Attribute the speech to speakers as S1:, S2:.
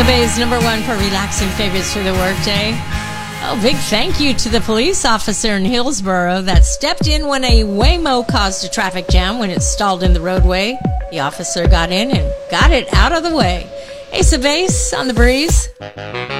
S1: The Bay's #1 for relaxing favorites for the workday. Oh, big thank you to the police officer in Hillsborough that stepped in when a Waymo caused a traffic jam when it stalled in the roadway. The officer got in and got it out of the way. Ace of Base on the breeze.